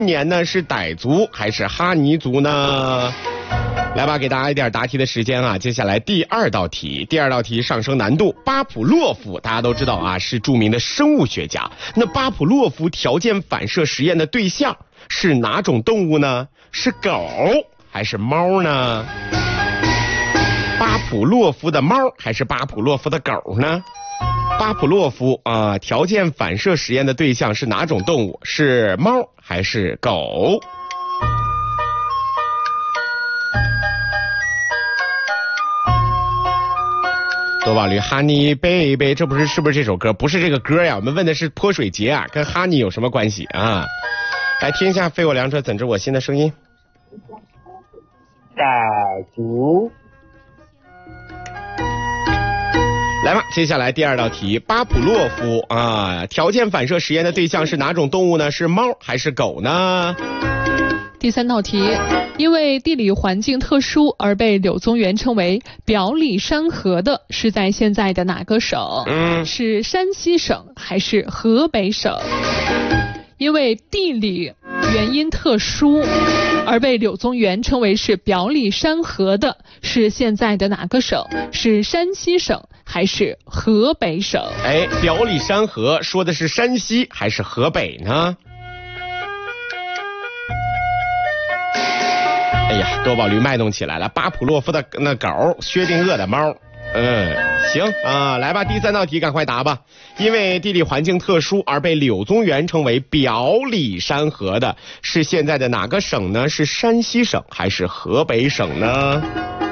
年呢是傣族还是哈尼族呢？来吧，给大家一点答题的时间啊！接下来第二道题上升难度。巴甫洛夫大家都知道啊，是著名的生物学家。那巴甫洛夫条件反射实验的对象是哪种动物呢？是狗还是猫呢？巴甫洛夫的猫还是巴甫洛夫的狗呢？巴甫洛夫条件反射实验的对象是哪种动物？是猫还是狗？多宝驴哈尼贝贝，是不是这首歌？不是这个歌呀，我们问的是泼水节啊，跟哈尼有什么关系啊？来听一下飞我良车怎知我心的声音。 傣族。 来吧，接下来第二道题，巴甫洛夫条件反射实验的对象是哪种动物呢？是猫还是狗呢？ 第三道题，因为地理环境特殊而被柳宗元称为表里山河的是在现在的哪个省？是山西省还是河北省？因为地理原因特殊而被柳宗元称为是表里山河的是现在的哪个省？是山西省还是河北省？ 表里山河说的是山西还是河北呢？哎呀，多宝驴脉动起来了。巴甫洛夫的那狗，薛定谔的猫。行来吧，第三道题赶快答吧。因为地理环境特殊而被柳宗元称为表里山河的是现在的哪个省呢？是山西省还是河北省呢？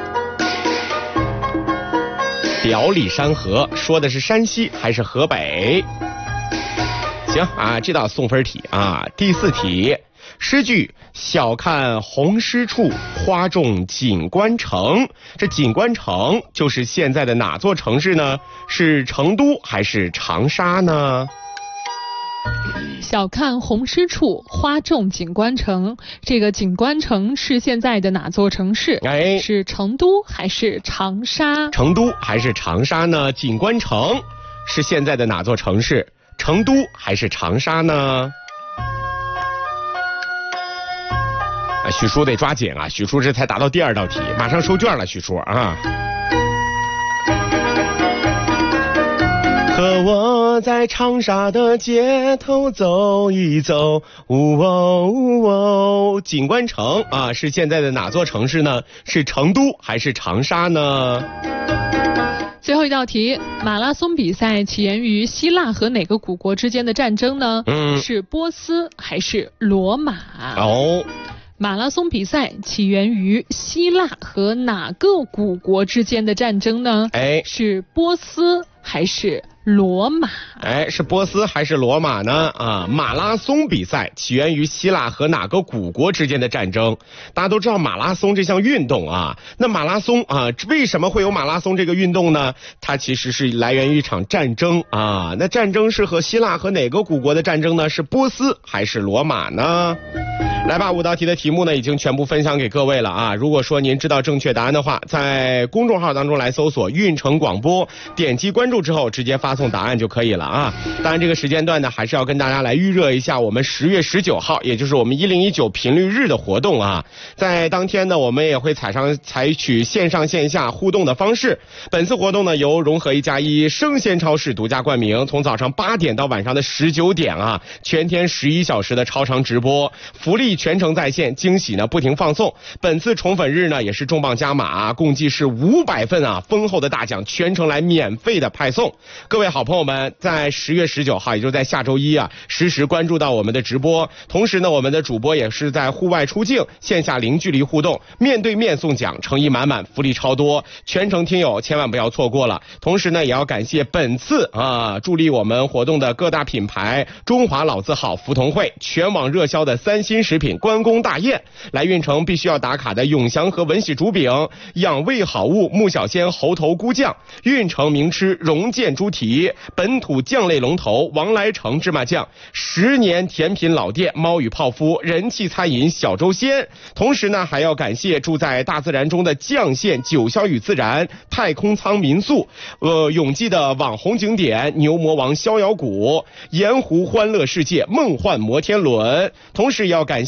表里山河说的是山西还是河北？行这道送分题第四题，诗句小看红湿处，花重锦官城。这锦官城就是现在的哪座城市呢？是成都还是长沙呢？ 小看红湿处，花重锦官城。这个锦官城是现在的哪座城市？是成都还是长沙？ 成都还是长沙呢？锦官城是现在的哪座城市？成都还是长沙呢？许叔得抓紧许叔这才答到第二道题，马上收卷了，许叔和我在长沙的街头走一走，锦官城是现在的哪座城市呢？是成都还是长沙呢？ 最后一道题，马拉松比赛起源于希腊和哪个古国之间的战争呢？是波斯还是罗马？马拉松比赛起源于希腊和哪个古国之间的战争呢？是波斯还是罗马？ 是波斯还是罗马呢？马拉松比赛起源于希腊和哪个古国之间的战争？大家都知道马拉松这项运动那马拉松为什么会有马拉松这个运动呢？它其实是来源于一场战争那战争是和希腊和哪个古国的战争呢？是波斯还是罗马呢？来吧，5道题的题目呢已经全部分享给各位了如果说您知道正确答案的话，在公众号当中来搜索运城广播，点击关注之后直接发送答案就可以了当然这个时间段呢还是要跟大家来预热一下我们10月19号，也就是我们1019频率日的活动在当天呢我们也会采取线上线下互动的方式。本次活动呢由融合1+1生鲜超市独家冠名，从早上8点到晚上的19点全天11小时的超长直播，福利全程在线，惊喜呢不停放送。本次宠粉日呢也是重磅加码共计是500份丰厚的大奖，全程来免费的派送。各位好朋友们，在10月19号，也就是在下周一实时关注到我们的直播。同时呢，我们的主播也是在户外出镜，线下零距离互动，面对面送奖，诚意满满，福利超多，全程听友千万不要错过了。同时呢，也要感谢本次助力我们活动的各大品牌：中华老字号福同汇，全网热销的3星食品关公大宴，来运城必须要打卡的永祥和文喜竹饼，养胃好物木小仙猴头菇酱，运城名吃荣建猪蹄里、本土酱类龙头王来成芝麻酱、10年甜品老店猫与泡芙、人气餐饮小周鲜。同时呢，还要感谢住在大自然中的绛县九霄与自然、太空舱民宿、永济的网红景点牛魔王逍遥谷、盐湖欢乐世界梦幻摩天轮。同时也要感谢